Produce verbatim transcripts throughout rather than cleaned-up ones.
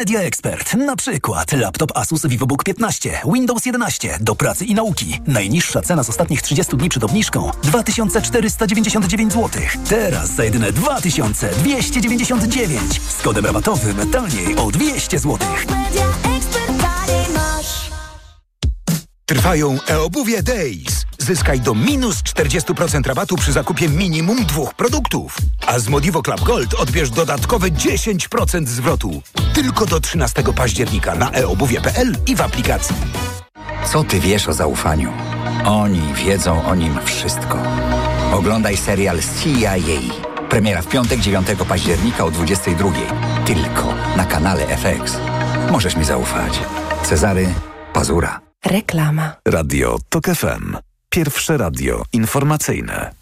Media Expert. Na przykład laptop Asus VivoBook piętnaście, Windows jedenaście do pracy i nauki. Najniższa cena z ostatnich trzydziestu dni przed obniżką dwa tysiące czterysta dziewięćdziesiąt dziewięć złotych. Teraz za jedyne dwa tysiące dwieście dziewięćdziesiąt dziewięć. Z kodem rabatowym taniej o dwieście złotych. Trwają e-obuwie Days. Zyskaj do minus czterdzieści procent rabatu przy zakupie minimum dwóch produktów. A z Modivo Club Gold odbierz dodatkowe dziesięć procent zwrotu. Tylko do trzynastego października na e obuwie kropka p l i w aplikacji. Co ty wiesz o zaufaniu? Oni wiedzą o nim wszystko. Oglądaj serial C I A. Premiera w piątek, dziewiątego października o dwudziestej drugiej. Tylko na kanale F X. Możesz mi zaufać. Cezary Pazura. Reklama. Radio Tok F M. Pierwsze radio informacyjne.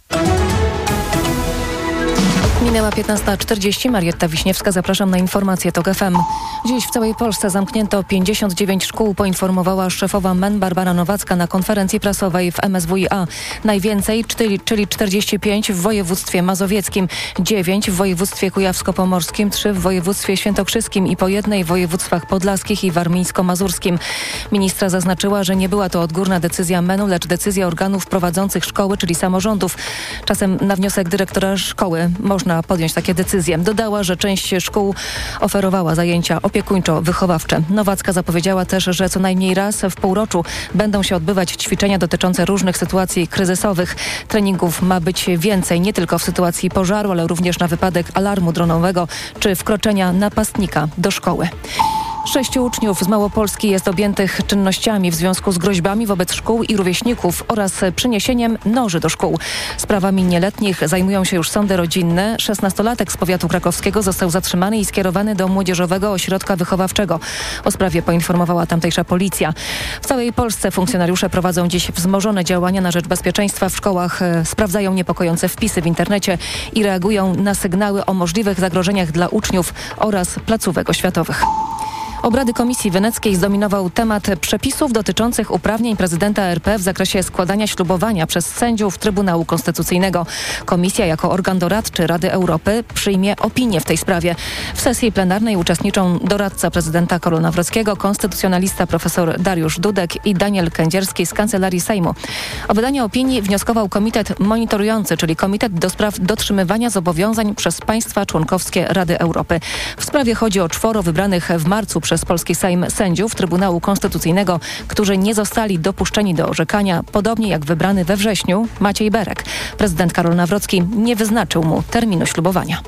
Minęła piętnasta czterdzieści. Marietta Wiśniewska, zapraszam na informacje Tok F M. Dziś w całej Polsce zamknięto pięćdziesiąt dziewięć szkół, poinformowała szefowa M E N Barbara Nowacka na konferencji prasowej w M S W i A. Najwięcej, czyli, czyli czterdzieści pięć w województwie mazowieckim, dziewięć w województwie kujawsko-pomorskim, trzy w województwie świętokrzyskim i po jednej w województwach podlaskich i warmińsko-mazurskim. Ministra zaznaczyła, że nie była to odgórna decyzja M E N u, lecz decyzja organów prowadzących szkoły, czyli samorządów. Czasem na wniosek dyrektora szkoły można podjąć takie decyzje. Dodała, że część szkół oferowała zajęcia opiekuńczo-wychowawcze. Nowacka zapowiedziała też, że co najmniej raz w półroczu będą się odbywać ćwiczenia dotyczące różnych sytuacji kryzysowych. Treningów ma być więcej, nie tylko w sytuacji pożaru, ale również na wypadek alarmu dronowego czy wkroczenia napastnika do szkoły. Sześciu uczniów z Małopolski jest objętych czynnościami w związku z groźbami wobec szkół i rówieśników oraz przyniesieniem noży do szkół. Sprawami nieletnich zajmują się już sądy rodzinne. Szesnastolatek z powiatu krakowskiego został zatrzymany i skierowany do Młodzieżowego Ośrodka Wychowawczego. O sprawie poinformowała tamtejsza policja. W całej Polsce funkcjonariusze prowadzą dziś wzmożone działania na rzecz bezpieczeństwa w szkołach, sprawdzają niepokojące wpisy w internecie i reagują na sygnały o możliwych zagrożeniach dla uczniów oraz placówek oświatowych. Obrady Komisji Weneckiej zdominował temat przepisów dotyczących uprawnień prezydenta R P w zakresie składania ślubowania przez sędziów Trybunału Konstytucyjnego. Komisja jako organ doradczy Rady Europy przyjmie opinię w tej sprawie. W sesji plenarnej uczestniczą doradca prezydenta Karola Nawrockiego, konstytucjonalista profesor Dariusz Dudek i Daniel Kędzierski z Kancelarii Sejmu. O wydanie opinii wnioskował komitet monitorujący, czyli Komitet do spraw dotrzymywania zobowiązań przez państwa członkowskie Rady Europy. W sprawie chodzi o czworo wybranych w marcu przez polski Sejm sędziów Trybunału Konstytucyjnego, którzy nie zostali dopuszczeni do orzekania, podobnie jak wybrany we wrześniu Maciej Berek. Prezydent Karol Nawrocki nie wyznaczył mu terminu ślubowania.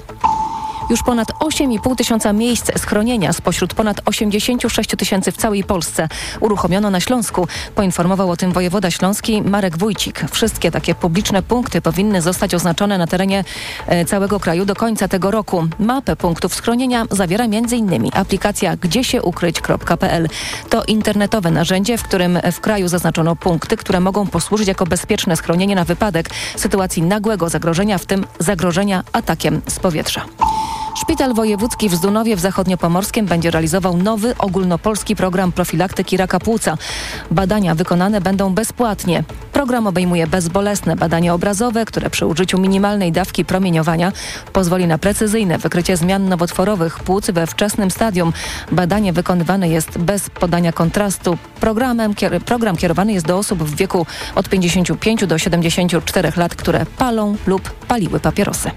Już ponad osiem i pół tysiąca miejsc schronienia spośród ponad osiemdziesięciu sześciu tysięcy w całej Polsce uruchomiono na Śląsku. Poinformował o tym wojewoda śląski Marek Wójcik. Wszystkie takie publiczne punkty powinny zostać oznaczone na terenie e, całego kraju do końca tego roku. Mapę punktów schronienia zawiera między innymi aplikacja gdzie się ukryć kropka p l. To internetowe narzędzie, w którym w kraju zaznaczono punkty, które mogą posłużyć jako bezpieczne schronienie na wypadek sytuacji nagłego zagrożenia, w tym zagrożenia atakiem z powietrza. Szpital Wojewódzki w Zdunowie w Zachodniopomorskiem będzie realizował nowy ogólnopolski program profilaktyki raka płuca. Badania wykonane będą bezpłatnie. Program obejmuje bezbolesne badanie obrazowe, które przy użyciu minimalnej dawki promieniowania pozwoli na precyzyjne wykrycie zmian nowotworowych płuc we wczesnym stadium. Badanie wykonywane jest bez podania kontrastu. Programem, program kierowany jest do osób w wieku od pięćdziesięciu pięciu do siedemdziesięciu czterech lat, które palą lub paliły papierosy.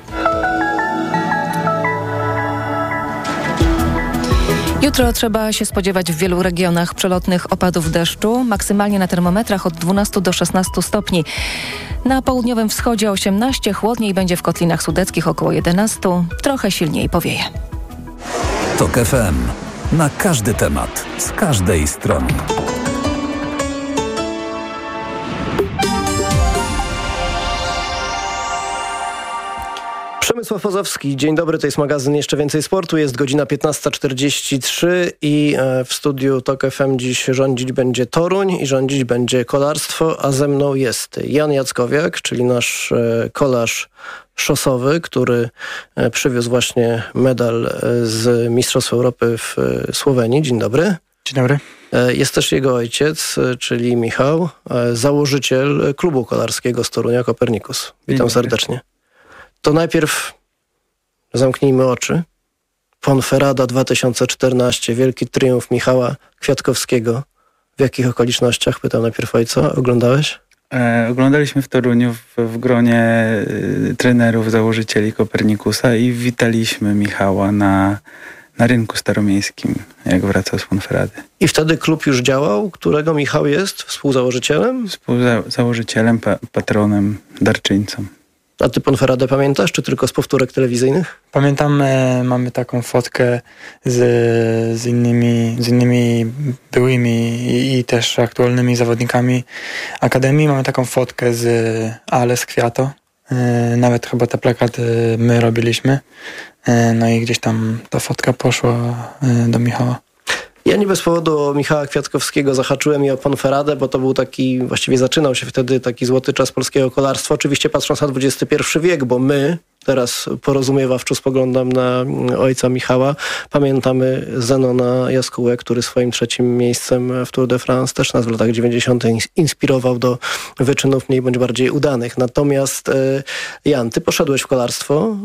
Jutro trzeba się spodziewać w wielu regionach przelotnych opadów deszczu, maksymalnie na termometrach od dwunastu do szesnastu stopni. Na południowym wschodzie osiemnaście, chłodniej będzie w Kotlinach Sudeckich około jedenastu, trochę silniej powieje. Tok F M. Na każdy temat, z każdej strony. Przemysław Ozowski, dzień dobry, to jest magazyn Jeszcze Więcej Sportu, jest godzina piętnasta czterdzieści trzy i w studiu Tok F M dziś rządzić będzie Toruń i rządzić będzie kolarstwo, a ze mną jest Jan Jackowiak, czyli nasz kolarz szosowy, który przywiózł właśnie medal z Mistrzostw Europy w Słowenii. Dzień dobry. Dzień dobry. Jest też jego ojciec, czyli Michał, założyciel klubu kolarskiego z Torunia Kopernikus. Witam serdecznie. To najpierw zamknijmy oczy, Ponferrada dwa tysiące czternaście, wielki triumf Michała Kwiatkowskiego. W jakich okolicznościach? Pytał najpierw ojca. Oglądałeś? E, oglądaliśmy w Toruniu w, w gronie y, trenerów, założycieli Kopernikusa i witaliśmy Michała na, na rynku staromiejskim, jak wracał z Ponferrady. I wtedy klub już działał, którego Michał jest współzałożycielem? Współzałożycielem, pa, patronem, darczyńcą. A ty Ponferradę pamiętasz, czy tylko z powtórek telewizyjnych? Pamiętam, e, mamy taką fotkę z, z, innymi, z innymi byłymi i, i też aktualnymi zawodnikami Akademii. Mamy taką fotkę z Ale z Kwiato. E, nawet chyba te plakaty my robiliśmy. E, no i gdzieś tam ta fotka poszła e, do Michała. Ja nie bez powodu o Michała Kwiatkowskiego zahaczyłem i o Ponferradę, bo to był taki, właściwie zaczynał się wtedy taki złoty czas polskiego kolarstwa. Oczywiście patrząc na dwudziesty pierwszy wiek, bo my, teraz porozumiewawczo spoglądam na ojca Michała, pamiętamy Zenona Jaskółę, który swoim trzecim miejscem w Tour de France też nas w latach dziewięćdziesiątych inspirował do wyczynów mniej bądź bardziej udanych. Natomiast Jan, ty poszedłeś w kolarstwo,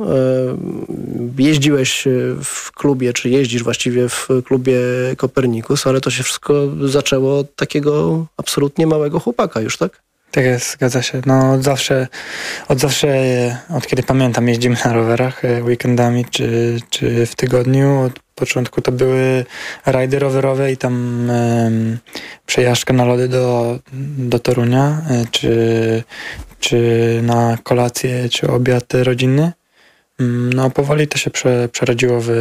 jeździłeś w klubie, czy jeździsz właściwie w klubie Kopernikus, ale to się wszystko zaczęło od takiego absolutnie małego chłopaka już, tak? Tak jest, zgadza się. No od zawsze, od zawsze, od kiedy pamiętam, jeździmy na rowerach weekendami czy, czy w tygodniu. Od początku to były rajdy rowerowe i tam um, przejażdżka na lody do, do Torunia, czy, czy na kolację, czy obiad rodzinny. No powoli to się prze, przerodziło w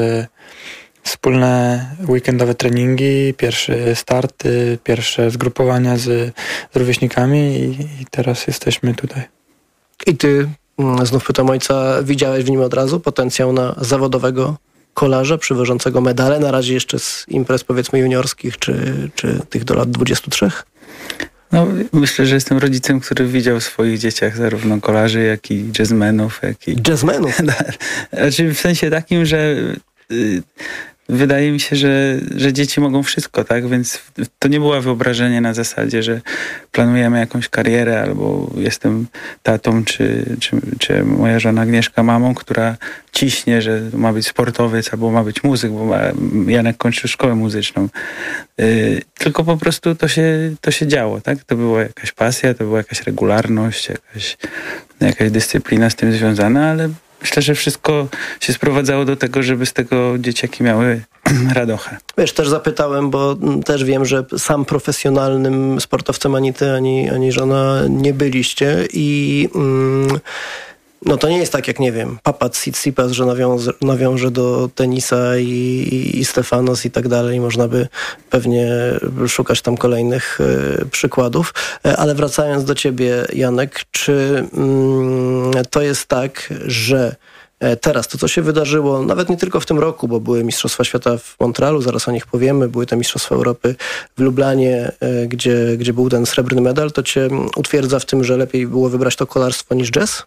wspólne weekendowe treningi, pierwszy start, pierwsze zgrupowania z, z rówieśnikami i, i teraz jesteśmy tutaj. I ty, znów pytam ojca, widziałeś w nim od razu potencjał na zawodowego kolarza przywożącego medale, na razie jeszcze z imprez powiedzmy juniorskich, czy, czy tych do lat dwudziestu trzech? No, myślę, że jestem rodzicem, który widział w swoich dzieciach zarówno kolarzy, jak i jazzmenów. Jak i... Jazzmenów? Znaczy w sensie takim, że... Yy, Wydaje mi się, że, że dzieci mogą wszystko, tak? Więc to nie było wyobrażenie na zasadzie, że planujemy jakąś karierę albo jestem tatą, czy, czy, czy moja żona Agnieszka mamą, która ciśnie, że ma być sportowiec albo ma być muzyk, bo ma, Janek kończył szkołę muzyczną. Yy, tylko po prostu to się, to się działo, tak? To była jakaś pasja, to była jakaś regularność, jakaś, jakaś dyscyplina z tym związana, ale myślę, że wszystko się sprowadzało do tego, żeby z tego dzieciaki miały radochę. Wiesz, też zapytałem, bo też wiem, że sam profesjonalnym sportowcem ani ty, ani, ani żona nie byliście i mm, no to nie jest tak jak, nie wiem, Papa Tsitsipas, że nawiąże, nawiąże do tenisa i, i, i Stefanos i tak dalej. Można by pewnie szukać tam kolejnych y, przykładów. Ale wracając do ciebie, Janek, czy mm, to jest tak, że teraz to, co się wydarzyło, nawet nie tylko w tym roku, bo były Mistrzostwa Świata w Montrealu, zaraz o nich powiemy, były te Mistrzostwa Europy w Lublanie, gdzie, gdzie był ten srebrny medal, to cię utwierdza w tym, że lepiej było wybrać to kolarstwo niż jazz?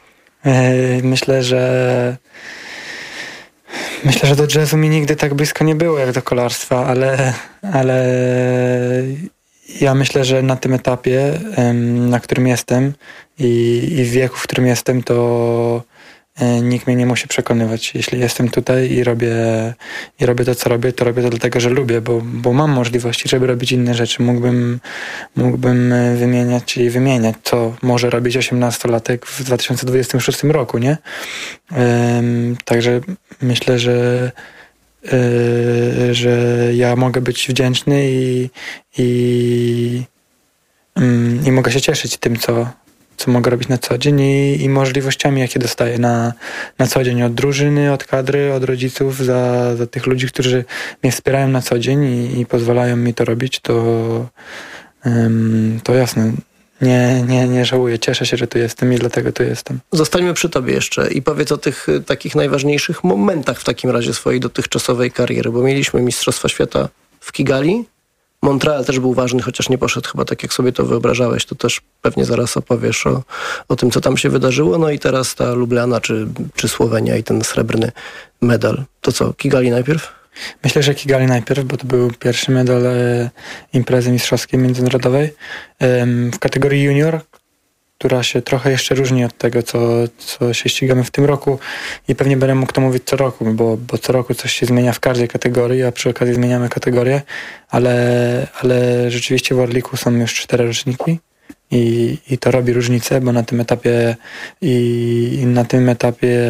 Myślę, że myślę, że do jazzu mi nigdy tak blisko nie było jak do kolarstwa, ale, ale ja myślę, że na tym etapie, na którym jestem i, i w wieku, w którym jestem, to nikt mnie nie musi przekonywać. Jeśli jestem tutaj i robię, i robię to, co robię, to robię to dlatego, że lubię, bo, bo mam możliwości, żeby robić inne rzeczy. Mógłbym, mógłbym wymieniać i wymieniać, co może robić osiemnastolatek w dwa tysiące dwudziestym szóstym roku, nie? Um, także myślę, że yy, że ja mogę być wdzięczny i, i, um, i mogę się cieszyć tym, co co mogę robić na co dzień i, i możliwościami, jakie dostaję na, na co dzień od drużyny, od kadry, od rodziców, za, za tych ludzi, którzy mnie wspierają na co dzień i, i pozwalają mi to robić, to, um, to jasne. Nie, nie, nie żałuję, cieszę się, że tu jestem i dlatego tu jestem. Zostańmy przy tobie jeszcze i powiedz o tych takich najważniejszych momentach w takim razie swojej dotychczasowej kariery, bo mieliśmy Mistrzostwa Świata w Kigali, Montreal też był ważny, chociaż nie poszedł chyba tak, jak sobie to wyobrażałeś. To też pewnie zaraz opowiesz o, o tym, co tam się wydarzyło. No i teraz ta Lublana czy, czy Słowenia i ten srebrny medal. To co, Kigali najpierw? Myślę, że Kigali najpierw, bo to był pierwszy medal e, imprezy mistrzowskiej międzynarodowej. E, w kategorii junior która się trochę jeszcze różni od tego, co, co się ścigamy w tym roku i pewnie będę mógł to mówić co roku, bo, bo co roku coś się zmienia w każdej kategorii, a przy okazji zmieniamy kategorię, ale, ale rzeczywiście w Orliku są już cztery roczniki i, i to robi różnicę, bo na tym etapie i, i na tym etapie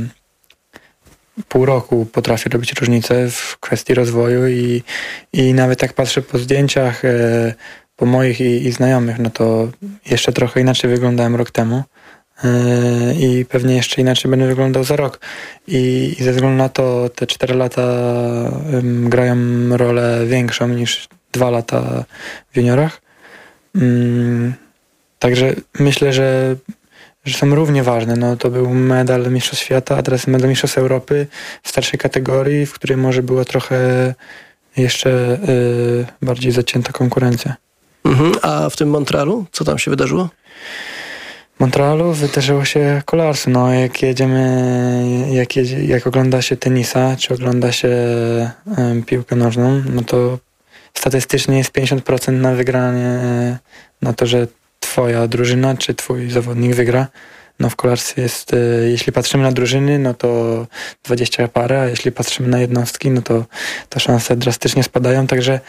pół roku potrafię robić różnicę w kwestii rozwoju i, i nawet jak patrzę po zdjęciach e, po moich i, i znajomych, no to jeszcze trochę inaczej wyglądałem rok temu e, i pewnie jeszcze inaczej będę wyglądał za rok i, i ze względu na to te cztery lata um, grają rolę większą niż dwa lata w juniorach. Um, także myślę, że że są równie ważne. No, to był medal Mistrzostw Świata, a teraz medal Mistrzostw Europy w starszej kategorii, w której może była trochę jeszcze y, bardziej zacięta konkurencja. Mhm. A w tym Montrealu? Co tam się wydarzyło? W Montrealu wydarzyło się kolarstwo. No, jak jedziemy, jak, jedzie, jak ogląda się tenisa, czy ogląda się y, piłkę nożną, no to statystycznie jest pięćdziesiąt procent na wygranie, y, na to, że twoja drużyna, czy twój zawodnik wygra. No w kolarstwie jest, y, jeśli patrzymy na drużyny, no to dwadzieścia parę, a jeśli patrzymy na jednostki, no to, to szanse drastycznie spadają, także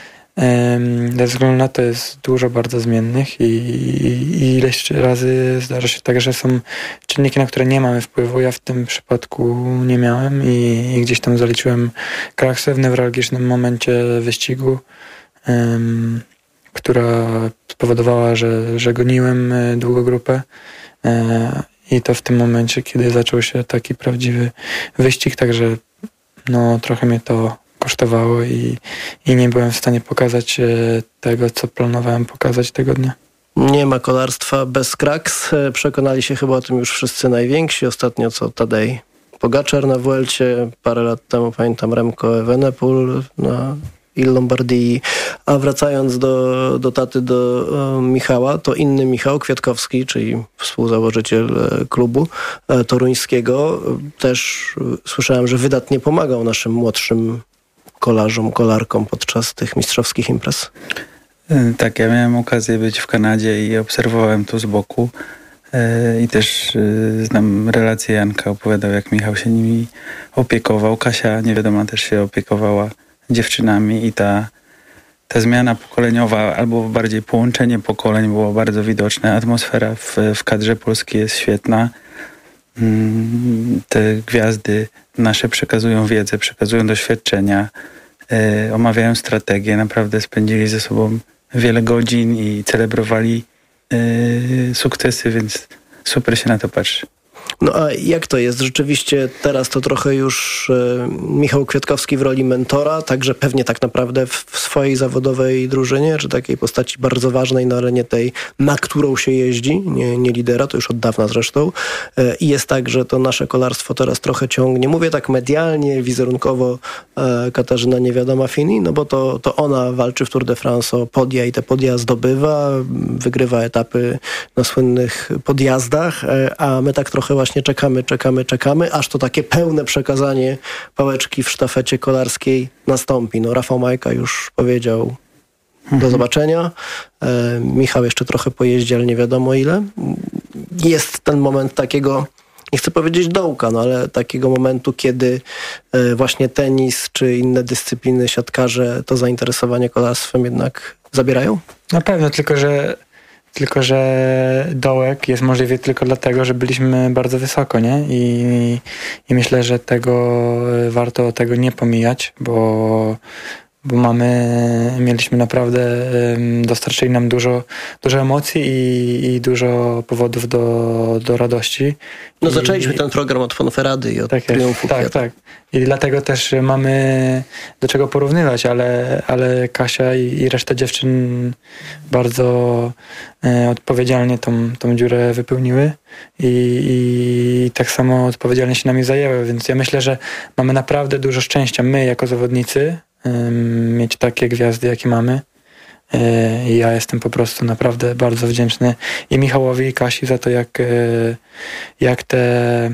y, ze względu na to jest dużo bardzo zmiennych i, i, i ileś razy zdarza się tak, że są czynniki, na które nie mamy wpływu. Ja w tym przypadku nie miałem i, i gdzieś tam zaliczyłem kraksę w newralgicznym momencie wyścigu, y, która spowodowała, że, że goniłem długo grupę e, i to w tym momencie, kiedy zaczął się taki prawdziwy wyścig, także no, trochę mnie to kosztowało i, i nie byłem w stanie pokazać e, tego, co planowałem pokazać tego dnia. Nie ma kolarstwa bez kraks. Przekonali się chyba o tym już wszyscy najwięksi. Ostatnio co Tadej Pogaczar na Vuelcie, parę lat temu pamiętam Remco Evenepoel na Il Lombardii. A wracając do, do taty, do e, Michała, to inny Michał Kwiatkowski, czyli współzałożyciel e, klubu e, toruńskiego, też e, słyszałem, że wydatnie pomagał naszym młodszym kolarzom, kolarkom podczas tych mistrzowskich imprez. E, tak, ja miałem okazję być w Kanadzie i obserwowałem to z boku e, i też e, znam relację Janka, opowiadał, jak Michał się nimi opiekował. Kasia, nie wiadomo, też się opiekowała dziewczynami i ta, ta zmiana pokoleniowa, albo bardziej połączenie pokoleń było bardzo widoczne. Atmosfera w, w kadrze polskiej jest świetna. Te gwiazdy nasze przekazują wiedzę, przekazują doświadczenia, e, omawiają strategię. Naprawdę spędzili ze sobą wiele godzin i celebrowali e, sukcesy, więc super się na to patrzy. No a jak to jest? Rzeczywiście teraz to trochę już e, Michał Kwiatkowski w roli mentora, także pewnie tak naprawdę w, w swojej zawodowej drużynie, czy takiej postaci bardzo ważnej, no ale nie tej, na którą się jeździ, nie, nie lidera, to już od dawna zresztą. E, I jest tak, że to nasze kolarstwo teraz trochę ciągnie, mówię tak medialnie, wizerunkowo e, Katarzyna Niewiadoma-Fini, no bo to, to ona walczy w Tour de France o podia i te podia zdobywa, wygrywa etapy na słynnych podjazdach, e, a my tak trochę właśnie czekamy, czekamy, czekamy, aż to takie pełne przekazanie pałeczki w sztafecie kolarskiej nastąpi. No Rafał Majka już powiedział do mhm. zobaczenia. E, Michał jeszcze trochę pojeździ, ale nie wiadomo ile. Jest ten moment takiego, nie chcę powiedzieć dołka, no ale takiego momentu, kiedy e, właśnie tenis czy inne dyscypliny, siatkarze to zainteresowanie kolarstwem jednak zabierają? Na pewno, tylko że Tylko że dołek jest możliwy tylko dlatego, że byliśmy bardzo wysoko, nie? I, i myślę, że tego warto tego nie pomijać, bo, bo mamy, mieliśmy naprawdę, dostarczyli nam dużo, dużo emocji i, i dużo powodów do, do radości. No I, zaczęliśmy ten program od Fonferrady i od tak triumfu. Tak, tak. I dlatego też mamy do czego porównywać, ale, ale Kasia i, i reszta dziewczyn bardzo e, odpowiedzialnie tą, tą dziurę wypełniły i, i tak samo odpowiedzialnie się nami zajęły, więc ja myślę, że mamy naprawdę dużo szczęścia, my jako zawodnicy, e, mieć takie gwiazdy, jakie mamy. E, I ja jestem po prostu naprawdę bardzo wdzięczny i Michałowi, i Kasi za to, jak, e, jak te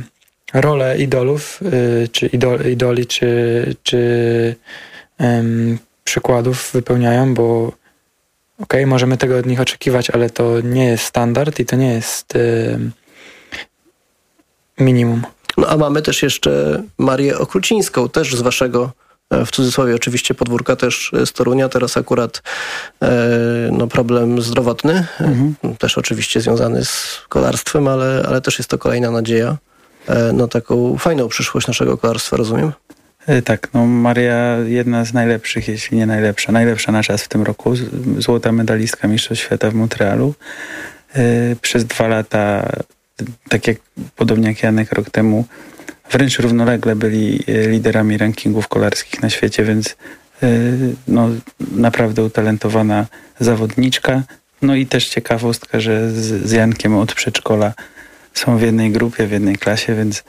rolę idolów, y, czy idol, idoli, czy, czy um, przykładów wypełniają, bo okej, możemy tego od nich oczekiwać, ale to nie jest standard i to nie jest y, minimum. No a mamy też jeszcze Marię Okrucińską, też z waszego, w cudzysłowie oczywiście, podwórka, też z Torunia. Teraz akurat e, no, problem zdrowotny, mhm. też oczywiście związany z kolarstwem, ale, ale też jest to kolejna nadzieja e, na taką fajną przyszłość naszego kolarstwa, rozumiem? E, tak, no Maria jedna z najlepszych, jeśli nie najlepsza, najlepsza na czas w tym roku, złota medalistka Mistrzostw Świata w Montrealu. E, przez dwa lata, tak jak podobnie jak Janek rok temu, wręcz równolegle byli liderami rankingów kolarskich na świecie, więc no, naprawdę utalentowana zawodniczka. No i też ciekawostka, że z, z Jankiem od przedszkola są w jednej grupie, w jednej klasie, więc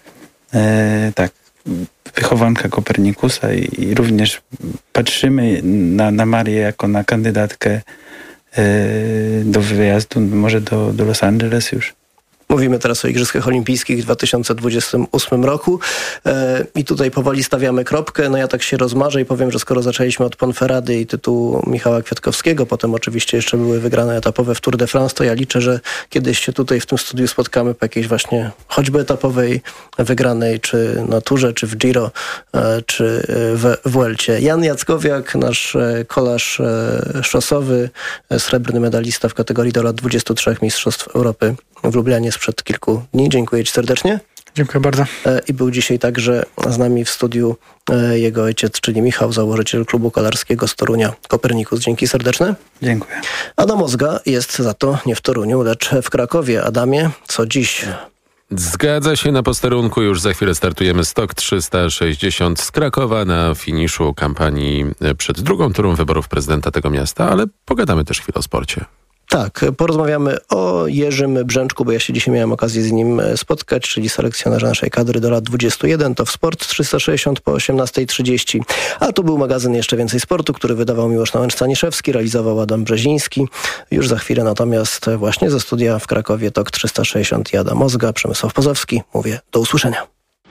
e, tak, wychowanka Kopernikusa i, i również patrzymy na, na Marię jako na kandydatkę e, do wyjazdu, może do, do Los Angeles już. Mówimy teraz o Igrzyskach Olimpijskich w dwa tysiące dwudziestym ósmym roku e, i tutaj powoli stawiamy kropkę. No ja tak się rozmarzę i powiem, że skoro zaczęliśmy od Ponferrady i tytułu Michała Kwiatkowskiego, potem oczywiście jeszcze były wygrane etapowe w Tour de France, to ja liczę, że kiedyś się tutaj w tym studiu spotkamy po jakiejś właśnie choćby etapowej wygranej, czy na Tourze, czy w Giro, e, czy w Vuelcie. Jan Jackowiak, nasz kolarz e, szosowy, srebrny medalista w kategorii do lat dwudziestu trzech Mistrzostw Europy w Lublianie sprzed kilku dni. Dziękuję ci serdecznie. Dziękuję bardzo. I był dzisiaj także z nami w studiu jego ojciec, czyli Michał, założyciel klubu kolarskiego z Torunia, Kopernikus. Dzięki serdeczne. Dziękuję. Adam Ozga jest za to nie w Toruniu, lecz w Krakowie. Adamie, co dziś? Zgadza się, na posterunku już za chwilę startujemy Stok trzysta sześćdziesiąt z Krakowa na finiszu kampanii przed drugą turą wyborów prezydenta tego miasta, ale pogadamy też chwilę o sporcie. Tak, porozmawiamy o Jerzym Brzęczku, bo ja się dzisiaj miałem okazję z nim spotkać, czyli selekcjonerze naszej kadry do lat dwudziestu jeden. To w Sport trzysta sześćdziesiąt po osiemnastej trzydzieści. A to był magazyn Jeszcze Więcej Sportu, który wydawał Miłosz Nałęcz-Staniszewski, realizował Adam Brzeziński. Już za chwilę natomiast właśnie ze studia w Krakowie Tok trzysta sześćdziesiąt i Adam Ozga, Przemysław Pozowski. Mówię do usłyszenia.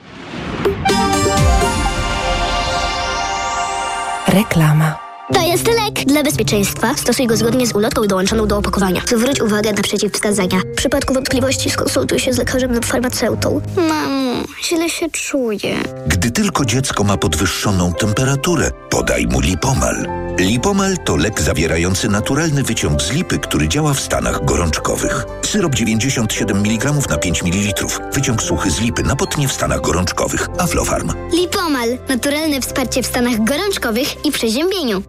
Reklama. To jest lek. Dla bezpieczeństwa stosuj go zgodnie z ulotką dołączoną do opakowania. Zwróć uwagę na przeciwwskazania. W przypadku wątpliwości skonsultuj się z lekarzem lub farmaceutą. Mamo, źle się czuję. Gdy tylko dziecko ma podwyższoną temperaturę, podaj mu Lipomal. Lipomal to lek zawierający naturalny wyciąg z lipy, który działa w stanach gorączkowych. Syrop dziewięćdziesiąt siedem miligramów na pięć mililitrów. Wyciąg suchy z lipy na potnie w stanach gorączkowych. Aflofarm. Lipomal. Naturalne wsparcie w stanach gorączkowych i przeziębieniu.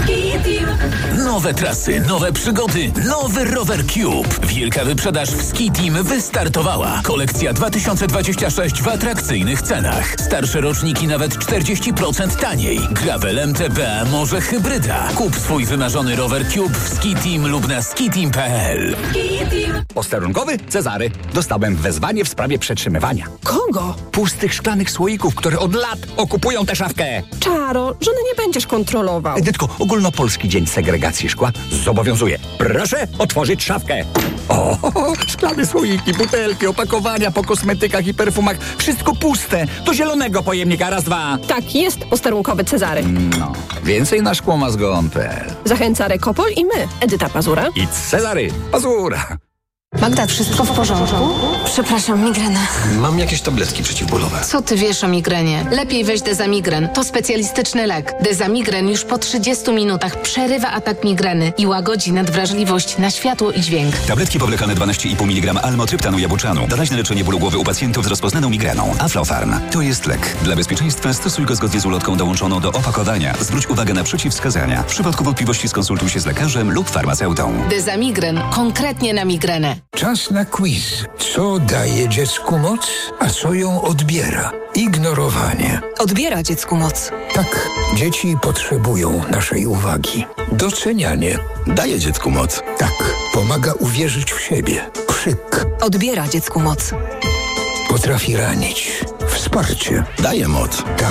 Nowe trasy, nowe przygody, nowy Rower Cube. Wielka wyprzedaż w Ski Team wystartowała. Kolekcja dwa tysiące dwadzieścia sześć w atrakcyjnych cenach. Starsze roczniki nawet czterdzieści procent taniej. Gravel, M T B, może hybryda. Kup swój wymarzony Rower Cube w Ski Team lub na skiteam kropka p l. Posterunkowy Cezary. Dostałem wezwanie w sprawie przetrzymywania. Kogo? Pustych szklanych słoików, które od lat okupują tę szafkę. Czaro, żony nie będziesz kontrolował. Edytko, ogólnopolski dzień segregacji szkła zobowiązuje. Proszę otworzyć szafkę. O, szklane słoiki, butelki, opakowania po kosmetykach i perfumach. Wszystko puste. Do zielonego pojemnika. Raz, dwa. Tak jest, posterunkowy Cezary. No, więcej na szkłomazgon kropka p l. Zachęca Rekopol i my, Edyta Pazura i Cezary Pazura. Magda, wszystko w porządku? Przepraszam, migrena. Mam jakieś tabletki przeciwbólowe. Co ty wiesz o migrenie? Lepiej weź Dezamigren. To specjalistyczny lek. Dezamigren już po trzydziestu minutach przerywa atak migreny i łagodzi nadwrażliwość na światło i dźwięk. Tabletki powlekane dwanaście i pół miligrama almotryptanu jabłczanu. Doraźne leczenie bólu głowy u pacjentów z rozpoznaną migreną. Aflofarm. To jest lek. Dla bezpieczeństwa stosuj go zgodnie z ulotką dołączoną do opakowania. Zwróć uwagę na przeciwwskazania. W przypadku wątpliwości skonsultuj się z lekarzem lub farmaceutą. Dezamigren. Konkretnie na migrenę. Czas na quiz. Co daje dziecku moc, a co ją odbiera? Ignorowanie. Odbiera dziecku moc. Tak, dzieci potrzebują naszej uwagi. Docenianie. Daje dziecku moc. Tak, pomaga uwierzyć w siebie. Krzyk. Odbiera dziecku moc. Potrafi ranić. Wsparcie. Daje moc. Tak,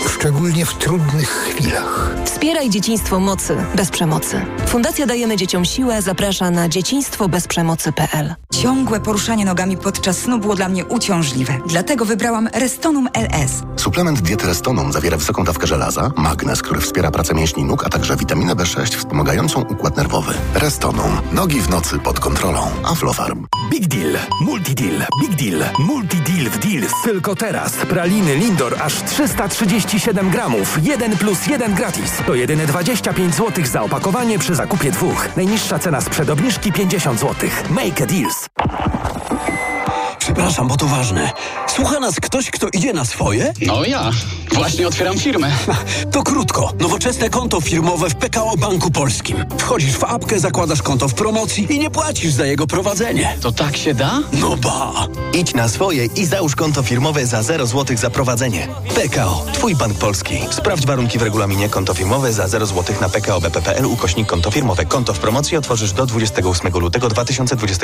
szczególnie w trudnych chwilach. Wspieraj dzieciństwo mocy bez przemocy. Fundacja Dajemy Dzieciom Siłę zaprasza na dzieciństwo bez przemocy kropka p l. Ciągłe poruszanie nogami podczas snu było dla mnie uciążliwe. Dlatego wybrałam Restonum L S. Suplement diety Restonum zawiera wysoką dawkę żelaza, magnez, który wspiera pracę mięśni nóg, a także witaminę B sześć wspomagającą układ nerwowy. Restonum. Nogi w nocy pod kontrolą. Aflofarm. Big Deal. Multi Deal. Big Deal. Multi Deal w Deals. Tylko teraz. Praliny Lindor aż trzysta trzydzieści siedem gramów. jeden plus jeden gratis. To jedyne dwadzieścia pięć złotych za opakowanie przy zakupie dwóch. Najniższa cena sprzed obniżki pięćdziesiąt złotych. Make a Deals. Przepraszam, bo to ważne. Słucha nas ktoś, kto idzie na swoje? No ja. Właśnie otwieram firmę. To krótko. Nowoczesne konto firmowe w P K O Banku Polskim. Wchodzisz w apkę, zakładasz konto w promocji i nie płacisz za jego prowadzenie. To tak się da? No ba! Idź na swoje i załóż konto firmowe za zero złotych za prowadzenie. P K O. Twój bank polski. Sprawdź warunki w regulaminie. Konto firmowe za zero złotych na p k o b p kropka p l ukośnik konto firmowe. Konto w promocji otworzysz do dwudziestego ósmego lutego dwa tysiące dwudziestego